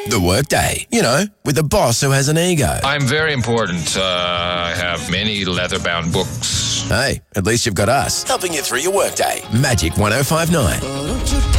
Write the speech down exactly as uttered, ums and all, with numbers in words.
The Workday, you know, with a boss who has an ego. I'm very important. Uh, I have many leather-bound books. Hey, at least you've got us helping you through your workday. Magic one oh five nine.